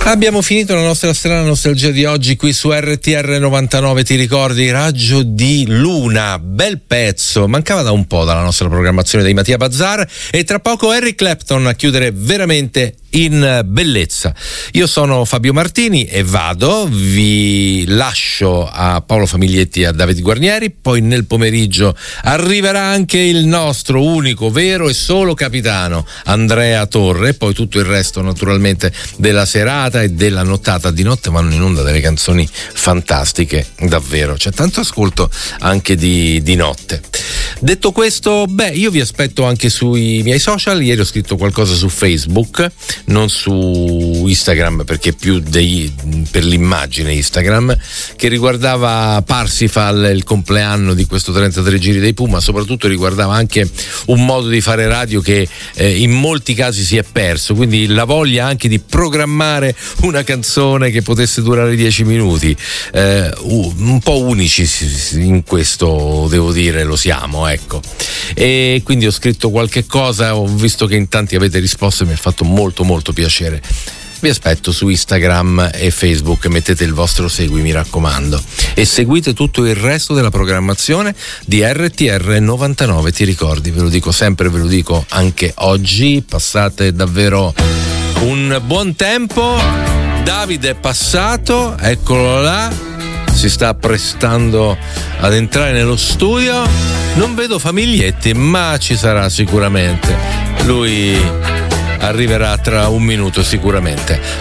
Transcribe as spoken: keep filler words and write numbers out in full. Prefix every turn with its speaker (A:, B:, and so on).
A: Abbiamo finito la nostra strana nostalgia di oggi qui su R T R novantanove. Ti ricordi Raggio di Luna? Bel pezzo, mancava da un po' dalla nostra programmazione dei Mattia Bazzar, e tra poco Eric Clapton a chiudere veramente in bellezza. Io sono Fabio Martini e vado, vi lascio a Paolo Famiglietti e a Davide Guarnieri, poi nel pomeriggio arriverà anche il nostro unico, vero e solo capitano Andrea Torre, poi tutto il resto naturalmente della serata e della nottata. Di notte vanno in onda delle canzoni fantastiche, davvero, c'è tanto ascolto anche di, di notte. Detto questo, beh, io vi aspetto anche sui miei social. Ieri ho scritto qualcosa su Facebook, non su Instagram perché più dei, per l'immagine Instagram, che riguardava Parsifal, il compleanno di questo trentatré giri dei Puma, soprattutto riguardava anche un modo di fare radio che eh, in molti casi si è perso, quindi la voglia anche di programmare una canzone che potesse durare dieci minuti, eh, un po' unici in questo, devo dire, lo siamo, ecco. E quindi ho scritto qualche cosa, ho visto che in tanti avete risposto e mi ha fatto molto molto piacere. Vi aspetto su Instagram e Facebook, mettete il vostro segui, mi raccomando, e seguite tutto il resto della programmazione di R T R novantanove. Ti ricordi, ve lo dico sempre, ve lo dico anche oggi, passate davvero un buon tempo. Davide è passato, eccolo là, si sta apprestando ad entrare nello studio. Non vedo Famiglietti, ma ci sarà sicuramente. Lui arriverà tra un minuto sicuramente.